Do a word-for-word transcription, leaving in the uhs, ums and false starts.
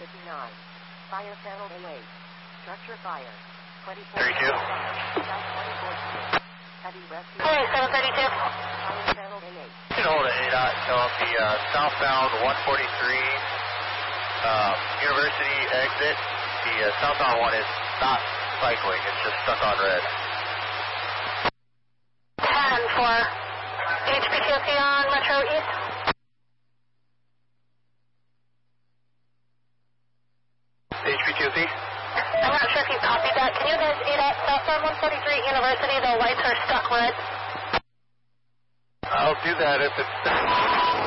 fifty-nine. Fire channel A eight. Structure fire. twenty-four. thirty-two. South twenty-four. Heavy rescue. Hey, seven thirty-two. Fire channel A eight. You can hold an A DOT, tell them the uh, southbound one forty-three uh, University exit. The uh, southbound one is not cycling, it's just stuck on red. ten for H P Q C on Metro East. H P Q C? I'm not sure if you copied that. Can you guys A DOT southbound one forty-three University? The lights are stuck red. I'll do that if it's...